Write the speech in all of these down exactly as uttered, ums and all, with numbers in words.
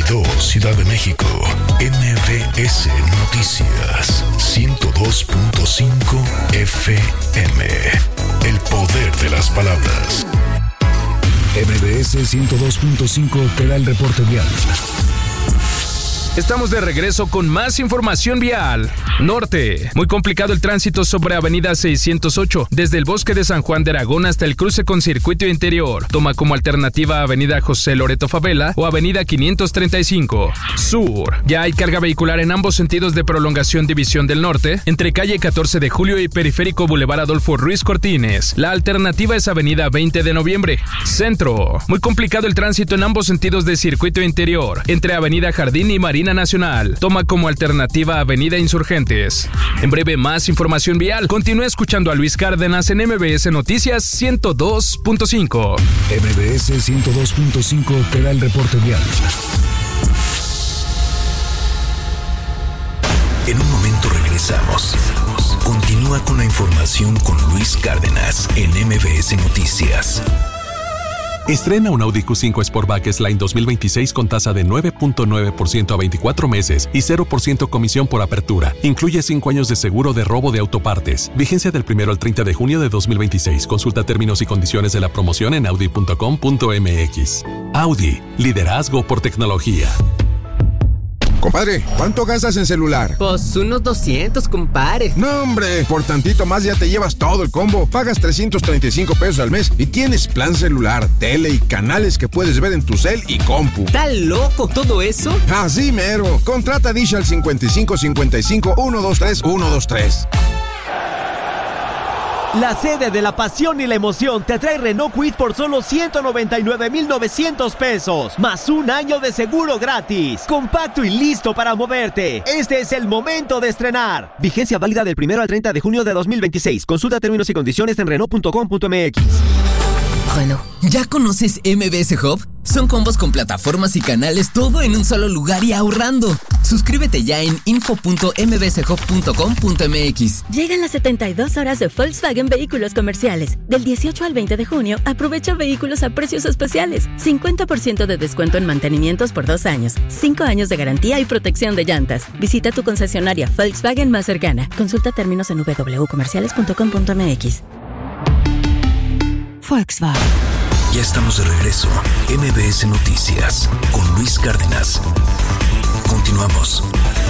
dos, Ciudad de México. M B S Noticias ciento dos punto cinco F M. El poder de las palabras. M B S ciento dos punto cinco te da el reporte vial. Estamos de regreso con más información vial. Norte. Muy complicado el tránsito sobre Avenida seiscientos ocho, desde el Bosque de San Juan de Aragón hasta el cruce con Circuito Interior. Toma como alternativa Avenida José Loreto Favela o Avenida quinientos treinta y cinco. Sur. Ya hay carga vehicular en ambos sentidos de prolongación División del Norte, entre calle catorce de julio y Periférico Boulevard Adolfo Ruiz Cortines. La alternativa es Avenida veinte de noviembre. Centro. Muy complicado el tránsito en ambos sentidos de Circuito Interior, entre Avenida Jardín y Marina Nacional. Toma como alternativa Avenida Insurgentes. En breve, más información vial. Continúa escuchando a Luis Cárdenas en M B S Noticias ciento dos punto cinco. M B S ciento dos punto cinco te da el reporte vial. En un momento regresamos. Continúa con la información con Luis Cárdenas en M B S Noticias. Estrena un Audi Q cinco Sportback S-Line dos mil veintiséis con tasa de nueve punto nueve por ciento a veinticuatro meses y cero por ciento comisión por apertura. Incluye cinco años de seguro de robo de autopartes. Vigencia del primero al treinta de junio de dos mil veintiséis. Consulta términos y condiciones de la promoción en audi punto com punto m x. Audi, liderazgo por tecnología. Compadre, ¿cuánto gastas en celular? Pues unos doscientos, compadre. No, hombre, por tantito más ya te llevas todo el combo. Pagas trescientos treinta y cinco pesos al mes y tienes plan celular, tele y canales que puedes ver en tu cel y compu. ¿Está loco todo eso? Así mero. Contrata Dish al cincuenta y cinco cincuenta y cinco, ciento veintitrés, ciento veintitrés. La sede de la pasión y la emoción te trae Renault Kwid por solo ciento noventa y nueve mil novecientos pesos, más un año de seguro gratis. Compacto y listo para moverte. Este es el momento de estrenar. Vigencia válida del primero al treinta de junio de dos mil veintiséis. Consulta términos y condiciones en renault punto com punto m x. Bueno, ¿ya conoces M B S Hub? Son combos con plataformas y canales, todo en un solo lugar y ahorrando. Suscríbete ya en info punto m b s hub punto com punto m x. Llegan las setenta y dos horas de Volkswagen Vehículos Comerciales. Del dieciocho al veinte de junio, aprovecha vehículos a precios especiales. cincuenta por ciento de descuento en mantenimientos por dos años. cinco años de garantía y protección de llantas. Visita tu concesionaria Volkswagen más cercana. Consulta términos en w w w punto comerciales punto com punto m x. Volkswagen. Ya estamos de regreso. M B S Noticias con Luis Cárdenas. Continuamos.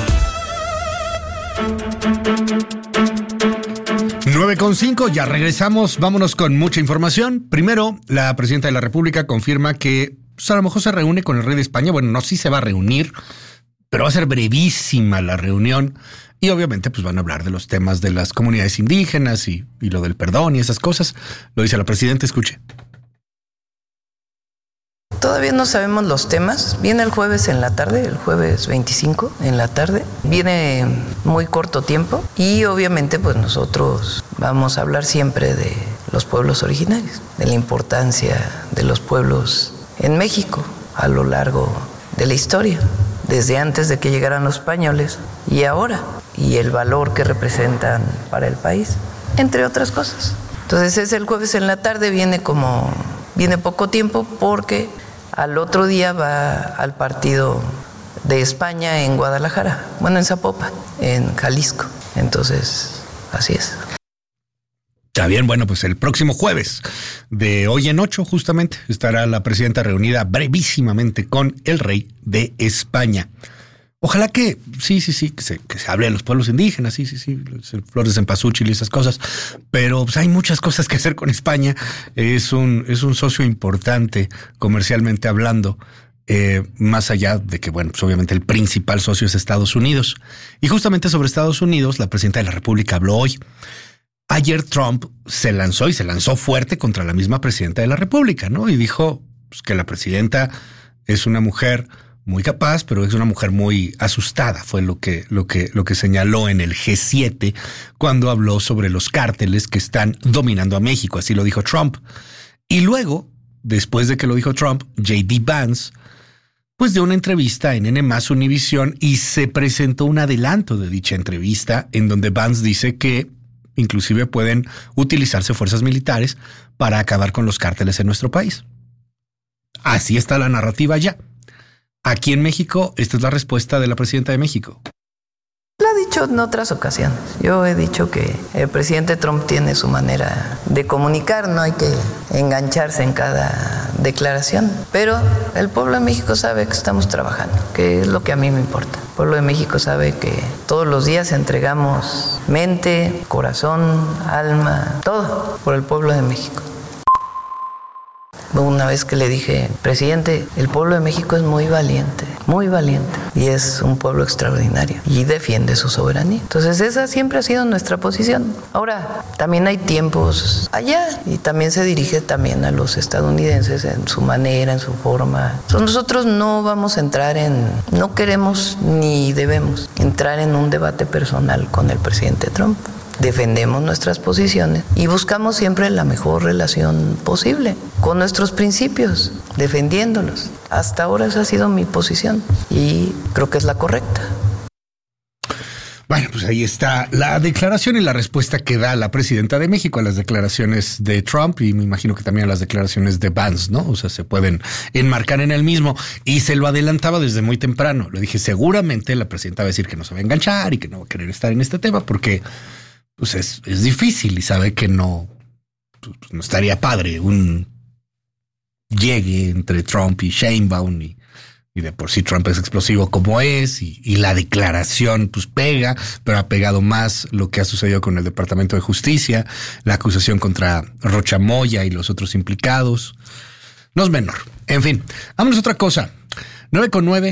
nueve con cinco, ya regresamos. Vámonos con mucha información. Primero, la presidenta de la República confirma que pues, a lo mejor se reúne con el rey de España. Bueno, no, sí se va a reunir, pero va a ser brevísima la reunión. Y obviamente pues van a hablar de los temas de las comunidades indígenas y, y lo del perdón y esas cosas. Lo dice la presidenta, escuche. Todavía no sabemos los temas. Viene el jueves en la tarde, el jueves veinticinco en la tarde. Viene muy corto tiempo y obviamente pues nosotros vamos a hablar siempre de los pueblos originarios, de la importancia de los pueblos en México a lo largo de la historia, desde antes de que llegaran los españoles y ahora, y el valor que representan para el país, entre otras cosas. Entonces es el jueves en la tarde, viene como, viene poco tiempo porque al otro día va al partido de España en Guadalajara, bueno, en Zapopan, en Jalisco. Entonces, así es. Está bien, bueno, pues el próximo jueves de hoy en ocho, justamente, estará la presidenta reunida brevísimamente con el rey de España. Ojalá que, sí, sí, sí, que se, que se hable de los pueblos indígenas, sí, sí, sí, flores de cempasúchil y esas cosas, pero pues, hay muchas cosas que hacer con España. Es un, es un socio importante comercialmente hablando, eh, más allá de que, bueno, pues obviamente el principal socio es Estados Unidos. Y justamente sobre Estados Unidos, la presidenta de la República habló hoy. Ayer Trump se lanzó y se lanzó fuerte contra la misma presidenta de la República, ¿no? Y dijo pues, que la presidenta es una mujer muy capaz, pero es una mujer muy asustada, fue lo que, lo que, lo que señaló en el G siete cuando habló sobre los cárteles que están dominando a México, así lo dijo Trump. Y luego, después de que lo dijo Trump, J D Vance, pues dio una entrevista en N más Univisión y se presentó un adelanto de dicha entrevista en donde Vance dice que inclusive pueden utilizarse fuerzas militares para acabar con los cárteles en nuestro país. Así está la narrativa ya. Aquí en México, esta es la respuesta de la presidenta de México. Lo ha dicho en otras ocasiones. Yo he dicho que el presidente Trump tiene su manera de comunicar, no hay que engancharse en cada declaración. Pero el pueblo de México sabe que estamos trabajando, que es lo que a mí me importa. El pueblo de México sabe que todos los días entregamos mente, corazón, alma, todo por el pueblo de México. Una vez que le dije, presidente, el pueblo de México es muy valiente, muy valiente, y es un pueblo extraordinario y defiende su soberanía. Entonces esa siempre ha sido nuestra posición. Ahora, también hay tiempos allá y también se dirige también a los estadounidenses en su manera, en su forma. Entonces, nosotros no vamos a entrar en, no queremos ni debemos entrar en un debate personal con el presidente Trump. Defendemos nuestras posiciones y buscamos siempre la mejor relación posible con nuestros principios, defendiéndolos. Hasta ahora esa ha sido mi posición y creo que es la correcta. Bueno, pues ahí está la declaración y la respuesta que da la presidenta de México a las declaraciones de Trump y me imagino que también a las declaraciones de Vance, ¿no? O sea, se pueden enmarcar en el mismo y se lo adelantaba desde muy temprano. Le dije, seguramente la presidenta va a decir que no se va a enganchar y que no va a querer estar en este tema porque pues es, es difícil y sabe que no, pues no estaría padre un llegue entre Trump y Sheinbaum y, y de por sí Trump es explosivo como es y, y la declaración pues pega, pero ha pegado más lo que ha sucedido con el Departamento de Justicia, la acusación contra Rocha Moya y los otros implicados. No es menor. En fin, vámonos a otra cosa. nueve con nueve.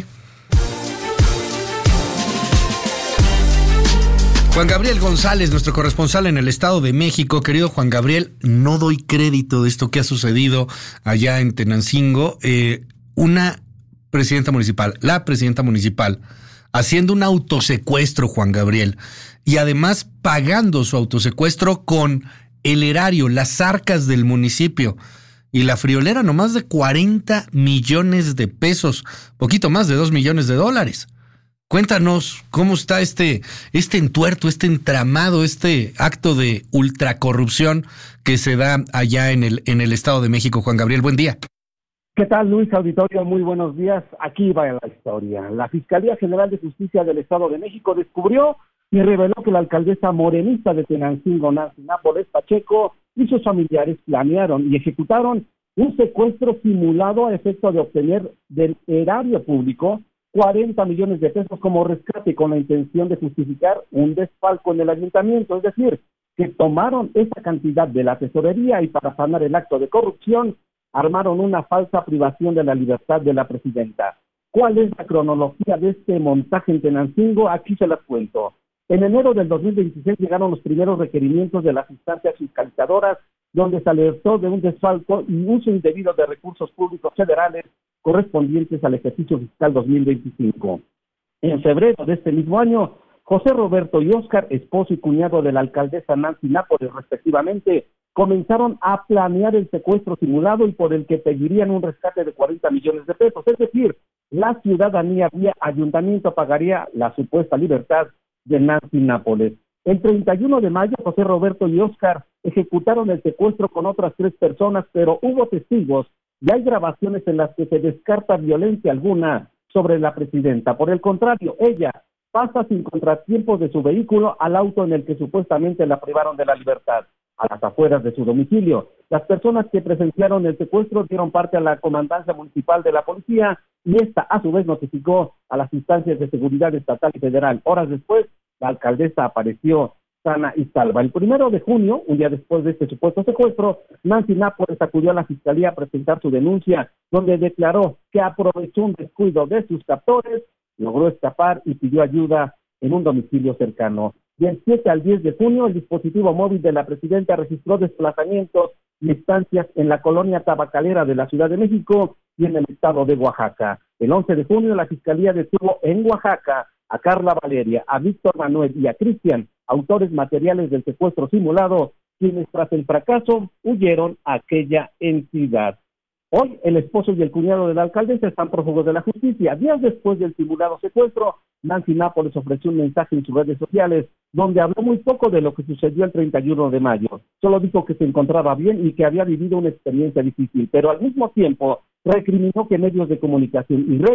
Juan Gabriel González, nuestro corresponsal en el Estado de México. Querido Juan Gabriel, no doy crédito de esto que ha sucedido allá en Tenancingo. Eh, una presidenta municipal, la presidenta municipal, haciendo un autosecuestro, Juan Gabriel, y además pagando su autosecuestro con el erario, las arcas del municipio. Y la friolera nomás de cuarenta millones de pesos, poquito más de dos millones de dólares. Cuéntanos cómo está este, este entuerto, este entramado, este acto de ultracorrupción que se da allá en el, en el Estado de México. Juan Gabriel, buen día. ¿Qué tal, Luis Auditorio? Muy buenos días. Aquí va la historia. La Fiscalía General de Justicia del Estado de México descubrió y reveló que la alcaldesa morenista de Tenancingo, Nancy Nápoles Pacheco, y sus familiares planearon y ejecutaron un secuestro simulado a efecto de obtener del erario público cuarenta millones de pesos como rescate con la intención de justificar un desfalco en el ayuntamiento, es decir, que tomaron esa cantidad de la tesorería y para sanar el acto de corrupción armaron una falsa privación de la libertad de la presidenta. ¿Cuál es la cronología de este montaje en Tenancingo? Aquí se las cuento. En enero del dos mil veintiséis llegaron los primeros requerimientos de las instancias fiscalizadoras donde se alertó de un desfalco y uso indebido de recursos públicos federales correspondientes al ejercicio fiscal dos mil veinticinco. En febrero de este mismo año, José Roberto y Óscar, esposo y cuñado de la alcaldesa Nancy Nápoles, respectivamente, comenzaron a planear el secuestro simulado y por el que pedirían un rescate de cuarenta millones de pesos. Es decir, la ciudadanía vía ayuntamiento pagaría la supuesta libertad de Nancy Nápoles. El treinta y uno de mayo, José Roberto y Óscar ejecutaron el secuestro con otras tres personas, pero hubo testigos y hay grabaciones en las que se descarta violencia alguna sobre la presidenta. Por el contrario, ella pasa sin contratiempos de su vehículo al auto en el que supuestamente la privaron de la libertad, a las afueras de su domicilio. Las personas que presenciaron el secuestro dieron parte a la comandancia municipal de la policía y esta a su vez notificó a las instancias de seguridad estatal y federal. Horas después, la alcaldesa apareció sana y salva. El primero de junio, un día después de este supuesto secuestro, Nancy Nápoles acudió a la fiscalía a presentar su denuncia, donde declaró que aprovechó un descuido de sus captores, logró escapar y pidió ayuda en un domicilio cercano. Del siete al diez de junio, el dispositivo móvil de la presidenta registró desplazamientos y estancias en la colonia tabacalera de la Ciudad de México y en el estado de Oaxaca. El once de junio, la fiscalía detuvo en Oaxaca a Carla Valeria, a Víctor Manuel y a Cristian, autores materiales del secuestro simulado, quienes tras el fracaso huyeron a aquella entidad. Hoy, el esposo y el cuñado de la alcaldesa están prófugos de la justicia. Días después del simulado secuestro, Nancy Nápoles ofreció un mensaje en sus redes sociales donde habló muy poco de lo que sucedió el treinta y uno de mayo. Solo dijo que se encontraba bien y que había vivido una experiencia difícil, pero al mismo tiempo recriminó que medios de comunicación y redes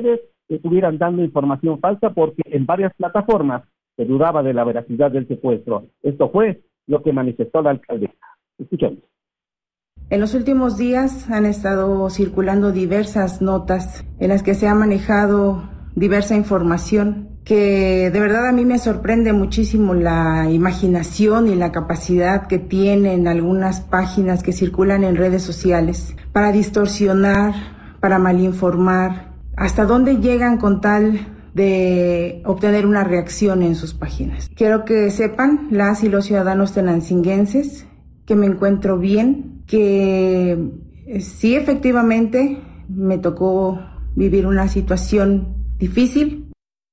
estuvieran dando información falsa porque en varias plataformas se dudaba de la veracidad del secuestro. Esto fue lo que manifestó la alcaldesa. Escuchemos. En los últimos días han estado circulando diversas notas en las que se ha manejado diversa información que de verdad a mí me sorprende muchísimo la imaginación y la capacidad que tienen algunas páginas que circulan en redes sociales para distorsionar, para malinformar, hasta dónde llegan con tal de obtener una reacción en sus páginas. Quiero que sepan las y los ciudadanos tenancinguenses que me encuentro bien, que sí efectivamente me tocó vivir una situación difícil.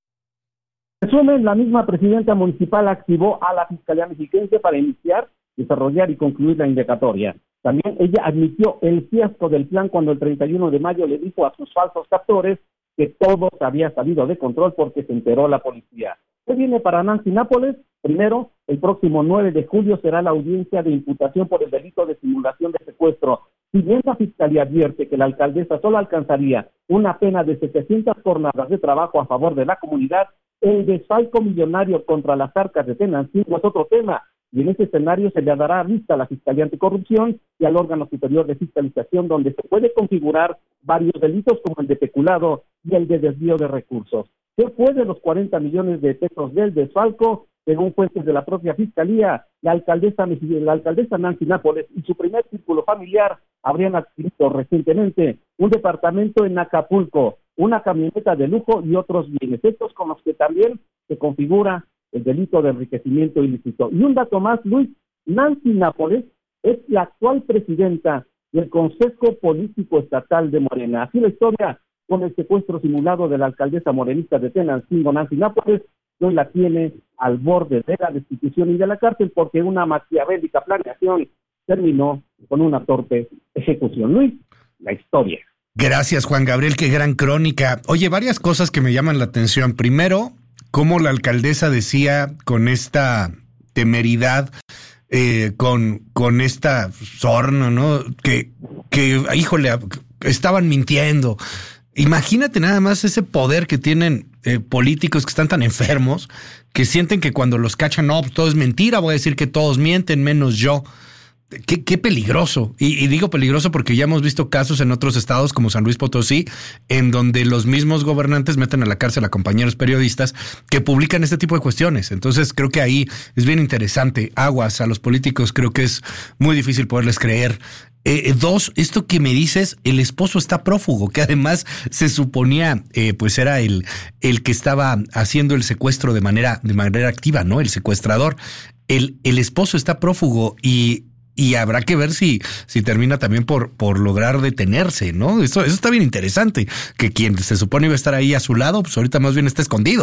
En resumen, la misma presidenta municipal activó a la Fiscalía Mexiquense para iniciar, desarrollar y concluir la indagatoria. También ella admitió el fiasco del plan cuando el treinta y uno de mayo le dijo a sus falsos captores que todo había salido de control porque se enteró la policía. ¿Qué viene para Nancy Nápoles? Primero, el próximo nueve de julio será la audiencia de imputación por el delito de simulación de secuestro. Si bien la Fiscalía advierte que la alcaldesa solo alcanzaría una pena de setecientas jornadas de trabajo a favor de la comunidad, el desfalco millonario contra las arcas de Tenancingo es otro tema, y en ese escenario se le dará vista a la Fiscalía Anticorrupción y al órgano superior de fiscalización, donde se puede configurar varios delitos como el de peculado y el de desvío de recursos. ¿Qué fue de los cuarenta millones de pesos del desfalco? Según fuentes de la propia Fiscalía, la alcaldesa, la alcaldesa Nancy Nápoles y su primer círculo familiar habrían adquirido recientemente un departamento en Acapulco, una camioneta de lujo y otros bienes, estos con los que también se configura el delito de enriquecimiento ilícito. Y un dato más, Luis, Nancy Nápoles es la actual presidenta del Consejo Político Estatal de Morena. Así la historia con el secuestro simulado de la alcaldesa morenista de Tenancingo, Nancy Nápoles, hoy la tiene al borde de la destitución y de la cárcel porque una maquiavélica planeación terminó con una torpe ejecución. Luis, la historia. Gracias, Juan Gabriel, qué gran crónica. Oye, varias cosas que me llaman la atención. Primero, cómo la alcaldesa decía con esta temeridad, eh, con, con esta sorno, ¿no? Que, que, híjole, estaban mintiendo. Imagínate nada más ese poder que tienen eh, políticos que están tan enfermos, que sienten que cuando los cachan, no, todo es mentira, voy a decir que todos mienten, menos yo. Qué, qué peligroso. Y, y digo peligroso porque ya hemos visto casos en otros estados como San Luis Potosí, en donde los mismos gobernantes meten a la cárcel a compañeros periodistas que publican este tipo de cuestiones. Entonces creo que ahí es bien interesante. Aguas a los políticos, creo que es muy difícil poderles creer. Eh, dos, esto que me dices, el esposo está prófugo, que además se suponía, eh, pues era el, el que estaba haciendo el secuestro de manera, de manera activa, ¿no? El secuestrador. El, el esposo está prófugo y, y habrá que ver si, si termina también por, por lograr detenerse, ¿no? Eso, eso está bien interesante, que quien se supone iba a estar ahí a su lado, pues ahorita más bien está escondido.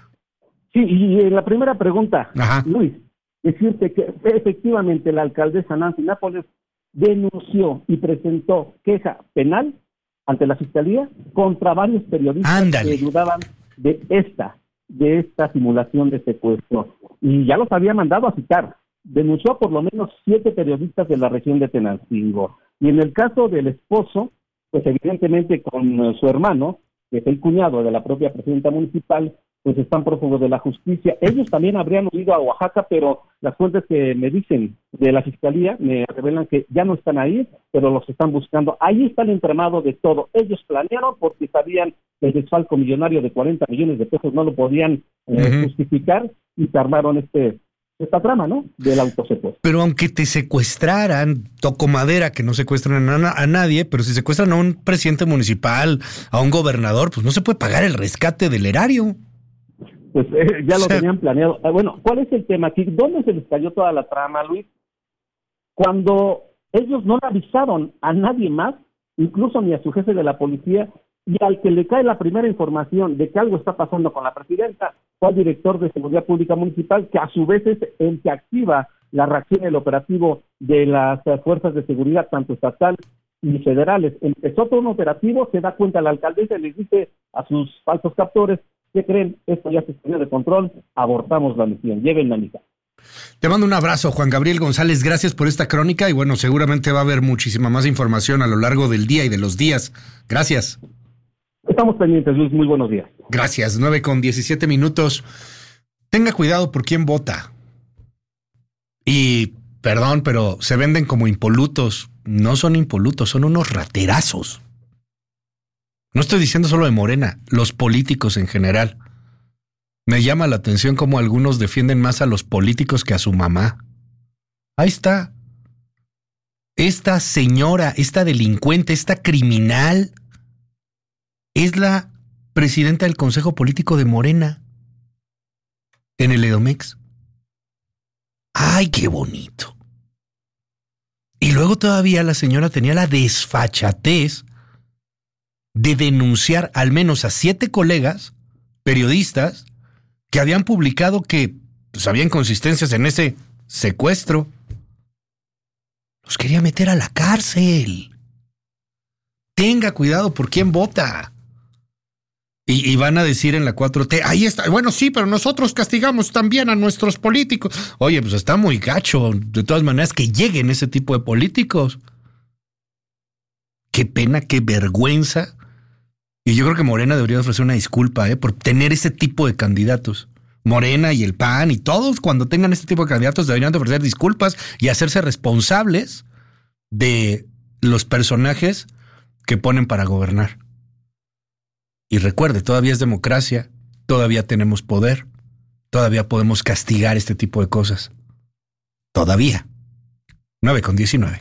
Sí, y la primera pregunta, Ajá. Luis, decirte que efectivamente la alcaldesa Nancy Nápoles denunció y presentó queja penal ante la Fiscalía contra varios periodistas Ándale. que dudaban de esta, de esta simulación de secuestro. Y ya los había mandado a citar. Denunció a por lo menos siete periodistas de la región de Tenancingo. Y en el caso del esposo, pues evidentemente con su hermano, que es el cuñado de la propia presidenta municipal, pues están prófugos de la justicia. Ellos también habrían huido a Oaxaca, pero las fuentes que me dicen de la Fiscalía me revelan que ya no están ahí, pero los están buscando. Ahí está el entramado de todo. Ellos planearon porque sabían que el desfalco millonario de cuarenta millones de pesos no lo podían eh, uh-huh. justificar y se armaron este, esta trama, ¿no? Del autosecuestro. Pero aunque te secuestraran, toco madera que no secuestran a, a nadie, pero si secuestran a un presidente municipal, a un gobernador, pues no se puede pagar el rescate del erario. Pues eh, ya lo tenían planeado. Ah, bueno, ¿cuál es el tema aquí? ¿Dónde se les cayó toda la trama, Luis? Cuando ellos no le avisaron a nadie más, incluso ni a su jefe de la policía, y al que le cae la primera información de que algo está pasando con la presidenta, fue al director de Seguridad Pública Municipal, que a su vez es el que activa la reacción y el operativo de las fuerzas de seguridad, tanto estatal y federales. Empezó todo un operativo, se da cuenta la alcaldesa y les dice a sus falsos captores: ¿qué creen? Esto ya se salió de control, abortamos la misión, lleven la mitad. Te mando un abrazo, Juan Gabriel González, gracias por esta crónica y bueno, seguramente va a haber muchísima más información a lo largo del día y de los días. Gracias. Estamos pendientes, Luis, muy buenos días. Gracias, nueve con diecisiete minutos. Tenga cuidado por quién vota. Y, perdón, pero se venden como impolutos. No son impolutos, son unos raterazos. No estoy diciendo solo de Morena, los políticos en general. Me llama la atención cómo algunos defienden más a los políticos que a su mamá. Ahí está. Esta señora, esta delincuente, esta criminal, es la presidenta del Consejo Político de Morena en el Edomex. ¡Ay, qué bonito! Y luego todavía la señora tenía la desfachatez de denunciar al menos a siete colegas periodistas que habían publicado que pues, había inconsistencias en ese secuestro. Los quería meter a la cárcel. Tenga cuidado por quién vota. Y, y van a decir en la cuatro T, ahí está, bueno, sí, pero nosotros castigamos también a nuestros políticos. Oye, pues está muy gacho, de todas maneras, que lleguen ese tipo de políticos. Qué pena, qué vergüenza. Y yo creo que Morena debería ofrecer una disculpa, ¿eh? Por tener ese tipo de candidatos. Morena y el P A N y todos, cuando tengan este tipo de candidatos, deberían de ofrecer disculpas y hacerse responsables de los personajes que ponen para gobernar. Y recuerde, todavía es democracia, todavía tenemos poder, todavía podemos castigar este tipo de cosas. Todavía. nueve con diecinueve.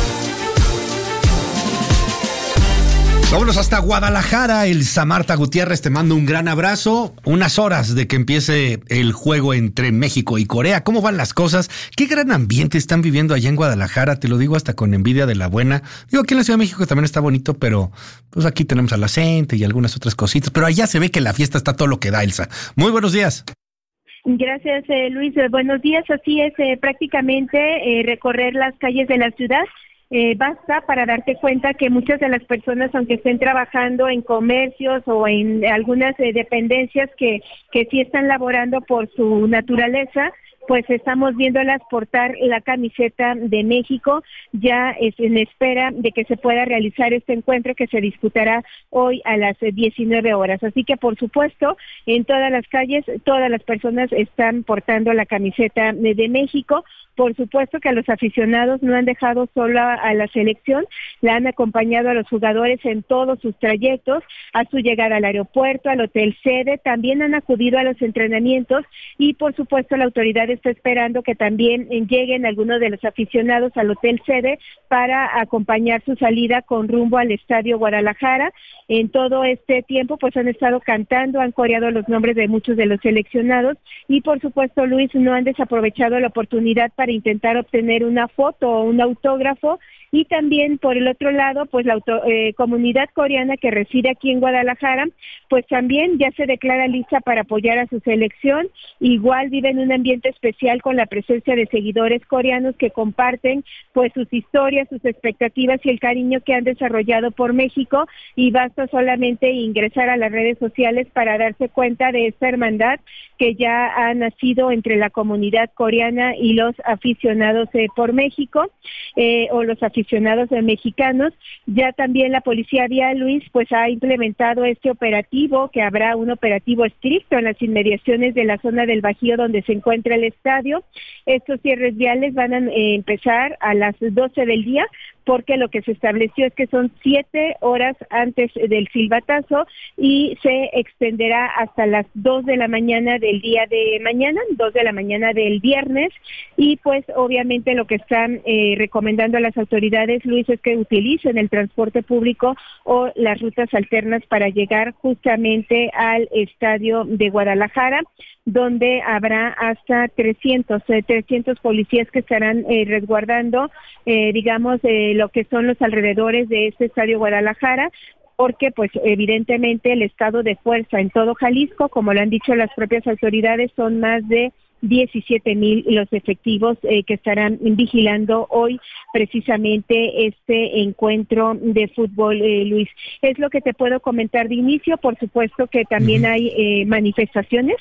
Vámonos hasta Guadalajara. Elsa Marta Gutiérrez, te mando un gran abrazo. Unas horas de que empiece el juego entre México y Corea. ¿Cómo van las cosas? ¿Qué gran ambiente están viviendo allá en Guadalajara? Te lo digo hasta con envidia de la buena. Digo, aquí en la Ciudad de México también está bonito, pero pues aquí tenemos a la gente y algunas otras cositas. Pero allá se ve que la fiesta está todo lo que da, Elsa. Muy buenos días. Gracias, eh, Luis. Buenos días. Así es, eh, prácticamente eh, recorrer las calles de la ciudad. Eh, basta para darte cuenta que muchas de las personas, aunque estén trabajando en comercios o en algunas eh, dependencias que, que sí están laborando por su naturaleza, pues estamos viéndolas portar la camiseta de México, ya es en espera de que se pueda realizar este encuentro que se disputará hoy a las diecinueve horas. Así que, por supuesto, en todas las calles, todas las personas están portando la camiseta de, de México. Por supuesto que a los aficionados no han dejado sola a la selección, la han acompañado a los jugadores en todos sus trayectos, a su llegada al aeropuerto, al hotel sede, también han acudido a los entrenamientos y por supuesto la autoridad está esperando que también lleguen algunos de los aficionados al hotel sede para acompañar su salida con rumbo al Estadio Guadalajara. En todo este tiempo pues han estado cantando, han coreado los nombres de muchos de los seleccionados y por supuesto, Luis, no han desaprovechado la oportunidad para intentar obtener una foto o un autógrafo. Y también, por el otro lado, pues la auto, eh, comunidad coreana que reside aquí en Guadalajara, pues también ya se declara lista para apoyar a su selección. Igual viven un ambiente especial con la presencia de seguidores coreanos que comparten pues sus historias, sus expectativas y el cariño que han desarrollado por México. Y basta solamente ingresar a las redes sociales para darse cuenta de esta hermandad que ya ha nacido entre la comunidad coreana y los aficionados eh, por México, eh, o los aficionados aficionados de mexicanos. Ya también la Policía Vial, Luis, pues ha implementado este operativo, que habrá un operativo estricto en las inmediaciones de la zona del Bajío donde se encuentra el estadio. Estos cierres viales van a eh, empezar a las doce del día, porque lo que se estableció es que son siete horas antes del silbatazo y se extenderá hasta las dos de la mañana del día de mañana, dos de la mañana del viernes, y pues obviamente lo que están eh, recomendando a las autoridades, Luis, es que utilicen el transporte público o las rutas alternas para llegar justamente al estadio de Guadalajara, donde habrá hasta trescientos, eh, trescientos policías que estarán eh, resguardando, eh, digamos, eh, lo que son los alrededores de este estadio Guadalajara, porque pues evidentemente el estado de fuerza en todo Jalisco, como lo han dicho las propias autoridades, son más de diecisiete mil los efectivos eh, que estarán vigilando hoy precisamente este encuentro de fútbol, eh, Luis. Es lo que te puedo comentar de inicio. Por supuesto que también hay eh, manifestaciones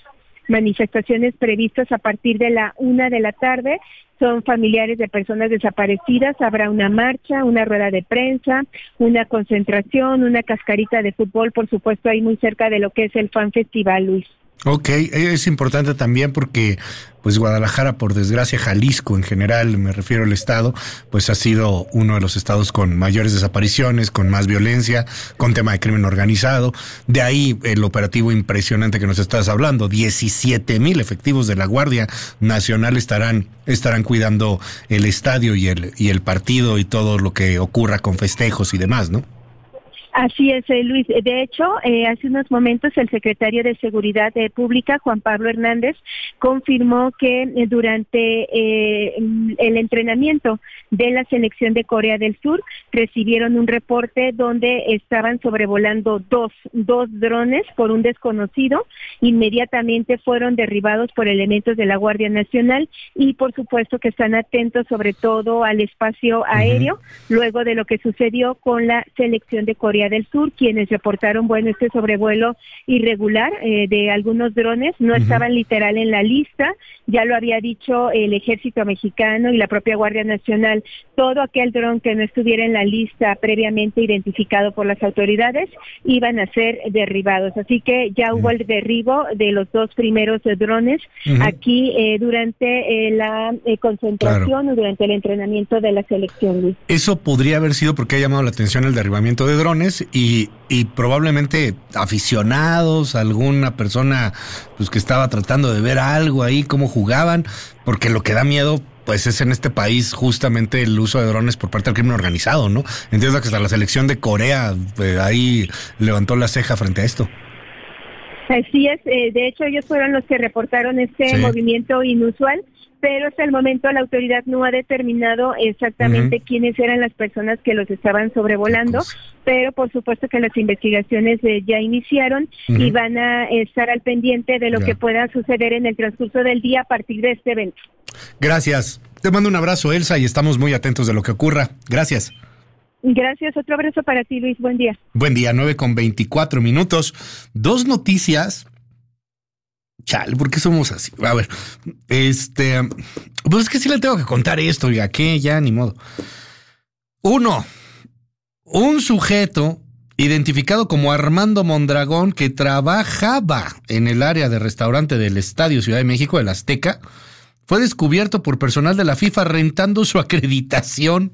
manifestaciones previstas a partir de la una de la tarde. Son familiares de personas desaparecidas, habrá una marcha, una rueda de prensa, una concentración, una cascarita de fútbol, por supuesto, ahí muy cerca de lo que es el Fan Festival, Luis. Ok, es importante también porque pues Guadalajara, por desgracia, Jalisco en general, me refiero al estado, pues ha sido uno de los estados con mayores desapariciones, con más violencia, con tema de crimen organizado. De ahí el operativo impresionante que nos estás hablando, diecisiete mil efectivos de la Guardia Nacional estarán estarán cuidando el estadio y el y el partido y todo lo que ocurra con festejos y demás, ¿no? Así es, eh, Luis. De hecho, eh, hace unos momentos el secretario de Seguridad eh, Pública, Juan Pablo Hernández, confirmó que eh, durante eh, el entrenamiento de la selección de Corea del Sur recibieron un reporte donde estaban sobrevolando dos, dos drones por un desconocido. Inmediatamente fueron derribados por elementos de la Guardia Nacional y por supuesto que están atentos sobre todo al espacio aéreo, uh-huh. luego de lo que sucedió con la selección de Corea del Sur, quienes reportaron, bueno, este sobrevuelo irregular eh, de algunos drones, no uh-huh. estaban literal en la lista, ya lo había dicho el ejército mexicano y la propia Guardia Nacional, todo aquel dron que no estuviera en la lista previamente identificado por las autoridades, iban a ser derribados, así que ya uh-huh. hubo el derribo de los dos primeros eh, drones uh-huh. aquí eh, durante eh, la eh, concentración claro. o durante el entrenamiento de la selección, Luis. Eso podría haber sido porque ha llamado la atención el derribamiento de drones y, y probablemente aficionados, alguna persona pues que estaba tratando de ver algo ahí, cómo jugaban, porque lo que da miedo pues es en este país justamente el uso de drones por parte del crimen organizado, ¿no? Entiendo que hasta la selección de Corea eh, ahí levantó la ceja frente a esto. Así es, eh, de hecho ellos fueron los que reportaron este sí. movimiento inusual, pero hasta el momento la autoridad no ha determinado exactamente uh-huh. quiénes eran las personas que los estaban sobrevolando, pero por supuesto que las investigaciones eh, ya iniciaron uh-huh. y van a estar al pendiente de lo ya. que pueda suceder en el transcurso del día a partir de este evento. Gracias. Te mando un abrazo, Elsa, y estamos muy atentos de lo que ocurra. Gracias. Gracias, otro abrazo para ti, Luis. Buen día. Buen día, nueve con veinticuatro minutos. Dos noticias. Chale, ¿por qué somos así? A ver, este, pues es que sí le tengo que contar esto, oiga, que ya ni modo. Uno, un sujeto identificado como Armando Mondragón que trabajaba en el área de restaurante del Estadio Ciudad de México, del Azteca, fue descubierto por personal de la FIFA rentando su acreditación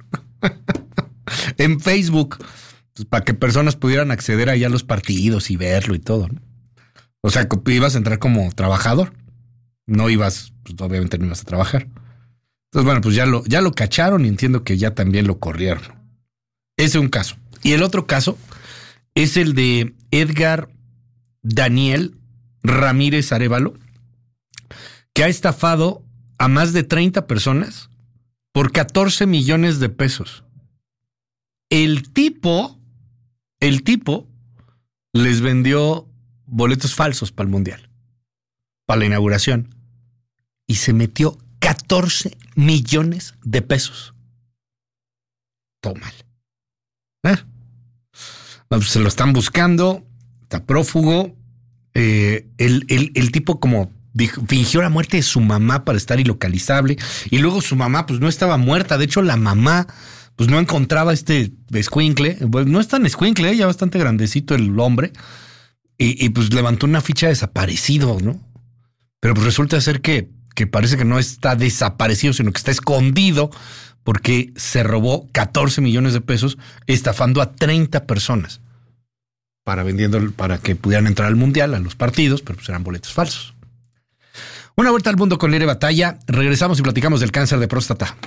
en Facebook, pues, para que personas pudieran acceder ahí a los partidos y verlo y todo, ¿no? O sea, ibas a entrar como trabajador, no ibas, pues obviamente no ibas a trabajar. Entonces, bueno, pues ya lo, ya lo cacharon y entiendo que ya también lo corrieron. Ese es un caso. Y el otro caso es el de Edgar Daniel Ramírez Arévalo, que ha estafado a más de treinta personas por catorce millones de pesos. El tipo, el tipo les vendió boletos falsos para el Mundial, para la inauguración, y se metió catorce millones de pesos. Tómale. ¿Eh? No, pues se lo están buscando, está prófugo. Eh, el, el, el tipo como dijo, fingió la muerte de su mamá para estar ilocalizable, y luego su mamá pues no estaba muerta. De hecho, la mamá pues no encontraba este escuincle. Pues no es tan escuincle, ¿eh? Ya bastante grandecito el hombre. Y, y pues levantó una ficha de desaparecido, ¿no? Pero pues resulta ser que, que parece que no está desaparecido, sino que está escondido porque se robó catorce millones de pesos estafando a treinta personas para vendiendo, para que pudieran entrar al Mundial, a los partidos, pero pues eran boletos falsos. Una vuelta al mundo con Lere Batalla. Regresamos y platicamos del cáncer de próstata.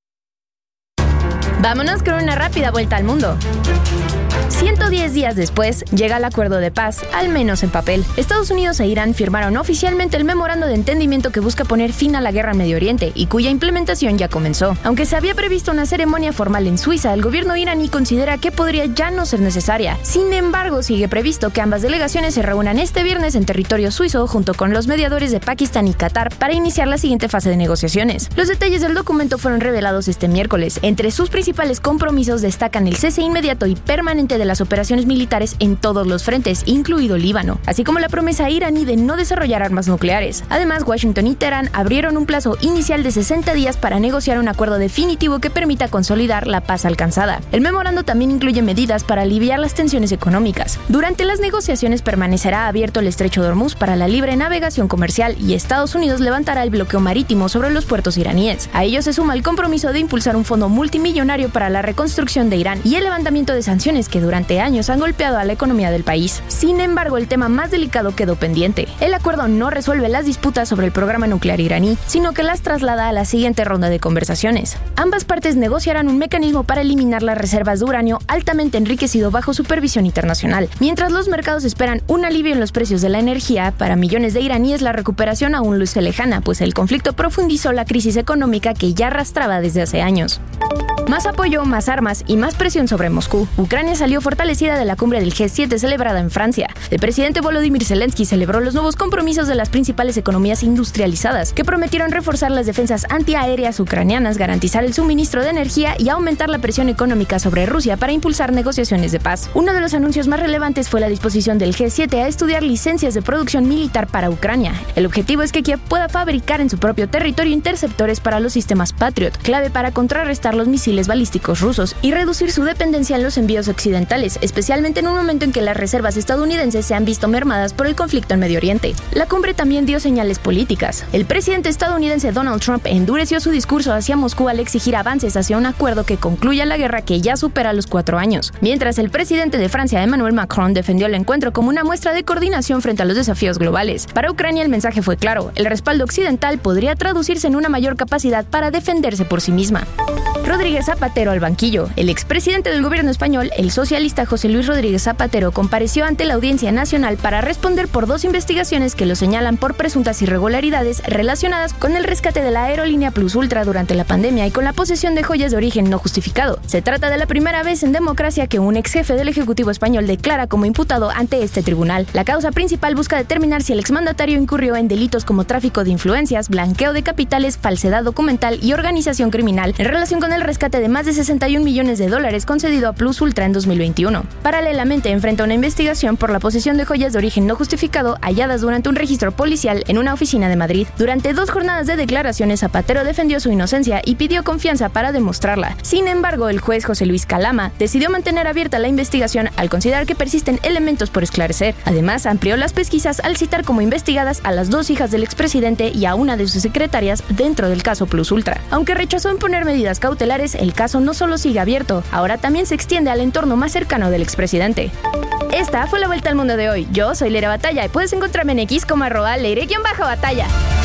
Vámonos con una rápida vuelta al mundo. ciento diez días después, llega el acuerdo de paz, al menos en papel. Estados Unidos e Irán firmaron oficialmente el memorando de entendimiento que busca poner fin a la guerra en Medio Oriente y cuya implementación ya comenzó. Aunque se había previsto una ceremonia formal en Suiza, el gobierno iraní considera que podría ya no ser necesaria. Sin embargo, sigue previsto que ambas delegaciones se reúnan este viernes en territorio suizo junto con los mediadores de Pakistán y Qatar para iniciar la siguiente fase de negociaciones. Los detalles del documento fueron revelados este miércoles. Entre sus principales compromisos destacan el cese inmediato y permanente permanente de las operaciones militares en todos los frentes, incluido Líbano, así como la promesa iraní de no desarrollar armas nucleares. Además, Washington y Teherán abrieron un plazo inicial de sesenta días para negociar un acuerdo definitivo que permita consolidar la paz alcanzada. El memorando también incluye medidas para aliviar las tensiones económicas. Durante las negociaciones permanecerá abierto el estrecho de Hormuz para la libre navegación comercial y Estados Unidos levantará el bloqueo marítimo sobre los puertos iraníes. A ello se suma el compromiso de impulsar un fondo multimillonario para la reconstrucción de Irán y el levantamiento de sanciones que durante años han golpeado a la economía del país. Sin embargo, el tema más delicado quedó pendiente. El acuerdo no resuelve las disputas sobre el programa nuclear iraní, sino que las traslada a la siguiente ronda de conversaciones. Ambas partes negociarán un mecanismo para eliminar las reservas de uranio altamente enriquecido bajo supervisión internacional. Mientras los mercados esperan un alivio en los precios de la energía, para millones de iraníes la recuperación aún luce lejana, pues el conflicto profundizó la crisis económica que ya arrastraba desde hace años. Más apoyo, más armas y más presión sobre Moscú. Ucrania salió fortalecida de la cumbre del G siete celebrada en Francia. El presidente Volodymyr Zelensky celebró los nuevos compromisos de las principales economías industrializadas, que prometieron reforzar las defensas antiaéreas ucranianas, garantizar el suministro de energía y aumentar la presión económica sobre Rusia para impulsar negociaciones de paz. Uno de los anuncios más relevantes fue la disposición del G siete a estudiar licencias de producción militar para Ucrania. El objetivo es que Kiev pueda fabricar en su propio territorio interceptores para los sistemas Patriot, clave para contrarrestar los misiles balísticos rusos y reducir su dependencia en los envíos occidentales, especialmente en un momento en que las reservas estadounidenses se han visto mermadas por el conflicto en Medio Oriente. La cumbre también dio señales políticas. El presidente estadounidense Donald Trump endureció su discurso hacia Moscú al exigir avances hacia un acuerdo que concluya la guerra que ya supera los cuatro años, mientras el presidente de Francia Emmanuel Macron defendió el encuentro como una muestra de coordinación frente a los desafíos globales. Para Ucrania el mensaje fue claro: el respaldo occidental podría traducirse en una mayor capacidad para defenderse por sí misma. Rodríguez Zapatero al banquillo. El expresidente del gobierno español, el socialista José Luis Rodríguez Zapatero, compareció ante la Audiencia Nacional para responder por dos investigaciones que lo señalan por presuntas irregularidades relacionadas con el rescate de la aerolínea Plus Ultra durante la pandemia y con la posesión de joyas de origen no justificado. Se trata de la primera vez en democracia que un ex jefe del Ejecutivo español declara como imputado ante este tribunal. La causa principal busca determinar si el exmandatario incurrió en delitos como tráfico de influencias, blanqueo de capitales, falsedad documental y organización criminal en relación con el rescate de más de sesenta y un millones de dólares concedido a Plus Ultra en dos mil veintiuno. Paralelamente, enfrenta una investigación por la posesión de joyas de origen no justificado halladas durante un registro policial en una oficina de Madrid. Durante dos jornadas de declaraciones, Zapatero defendió su inocencia y pidió confianza para demostrarla. Sin embargo, el juez José Luis Calama decidió mantener abierta la investigación al considerar que persisten elementos por esclarecer. Además, amplió las pesquisas al citar como investigadas a las dos hijas del expresidente y a una de sus secretarias dentro del caso Plus Ultra. Aunque rechazó imponer medidas cautelares, el caso no solo sigue abierto, ahora también se extiende al entorno más cercano del expresidente. Esta fue la Vuelta al Mundo de hoy. Yo soy Leira Batalla y puedes encontrarme en X como arroba leire-batalla.